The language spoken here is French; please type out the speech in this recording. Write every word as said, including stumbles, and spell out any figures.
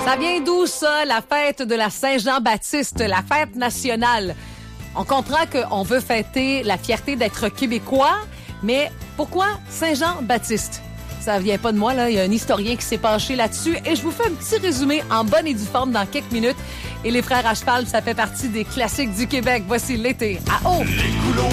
Ça vient d'où, ça, la fête de la Saint-Jean-Baptiste, la fête nationale? On comprend qu'on veut fêter la fierté d'être québécois, mais pourquoi Saint-Jean-Baptiste? Ça vient pas de moi, là. Il y a un historien qui s'est penché là-dessus et je vous fais un petit résumé en bonne et due forme dans quelques minutes. Et les frères à cheval, ça fait partie des classiques du Québec. Voici l'été à eau. Les coulons